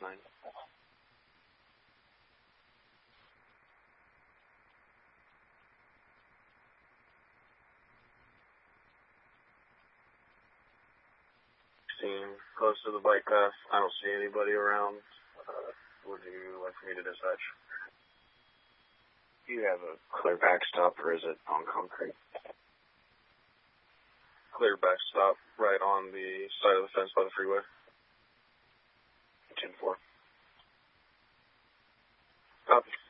9. Seen close to the bike path. I don't see anybody around. Would you like for me to dispatch? Do you have a clear backstop, or is it on concrete? Clear backstop right on the side of the fence by the freeway. 10-4. Copy.